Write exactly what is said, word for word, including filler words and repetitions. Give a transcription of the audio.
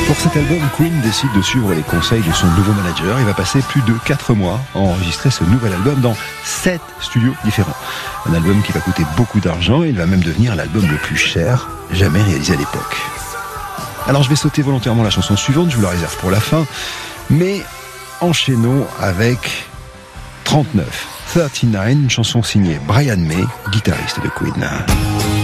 Pour cet album, Queen décide de suivre les conseils de son nouveau manager. Il va passer plus de quatre mois à enregistrer ce nouvel album dans sept studios différents. Un album qui va coûter beaucoup d'argent et il va même devenir l'album le plus cher jamais réalisé à l'époque. Alors je vais sauter volontairement la chanson suivante, je vous la réserve pour la fin, mais enchaînons avec trente-neuf, trente-neuf, une chanson signée Brian May, guitariste de Queen.